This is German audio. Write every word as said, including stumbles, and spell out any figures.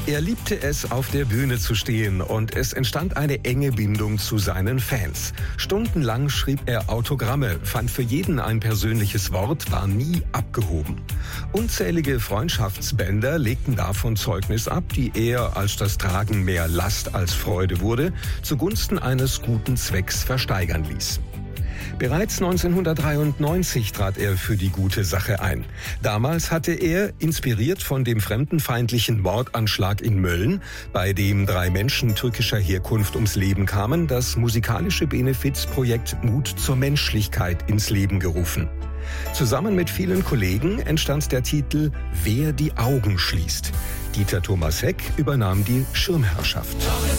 Er liebte es, auf der Bühne zu stehen, und es entstand eine enge Bindung zu seinen Fans. Stundenlang schrieb er Autogramme, fand für jeden ein persönliches Wort, war nie abgehoben. Unzählige Freundschaftsbänder legten davon Zeugnis ab, die er, als das Tragen mehr Last als Freude wurde, zugunsten eines guten Zwecks versteigern ließ. Bereits neunzehnhundertdreiundneunzig trat er für die gute Sache ein. Damals hatte er, inspiriert von dem fremdenfeindlichen Mordanschlag in Mölln, bei dem drei Menschen türkischer Herkunft ums Leben kamen, das musikalische Benefizprojekt Mut zur Menschlichkeit ins Leben gerufen. Zusammen mit vielen Kollegen entstand der Titel Wer die Augen schließt. Dieter Thomas Heck übernahm die Schirmherrschaft.